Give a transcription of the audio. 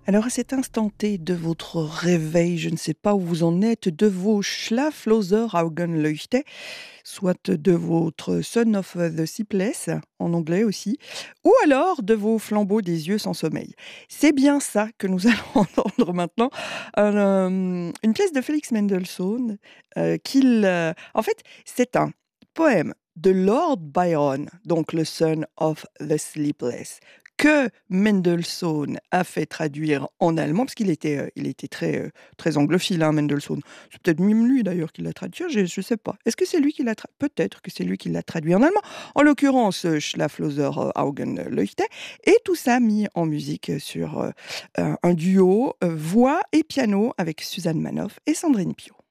Alors à cet instant T de votre réveil, je ne sais pas où vous en êtes, de vos Schlafloser Augenleuchte, soit de votre Son of the Sleepless, en anglais aussi, ou alors de vos flambeaux des yeux sans sommeil. C'est bien ça que nous allons entendre maintenant. Une pièce de Félix Mendelssohn, en fait, c'est un poème de Lord Byron, donc le Son of the Sleepless, que Mendelssohn a fait traduire en allemand, parce il était très anglophile, hein, Mendelssohn. C'est peut-être même lui d'ailleurs qui l'a traduit, je ne sais pas. Est-ce que c'est lui qui l'a traduit? Peut-être que c'est lui qui l'a traduit en allemand. En l'occurrence, Schlafloser Augenleuchte, et tout ça mis en musique sur un duo voix et piano avec Suzanne Manoff et Sandrine Pio.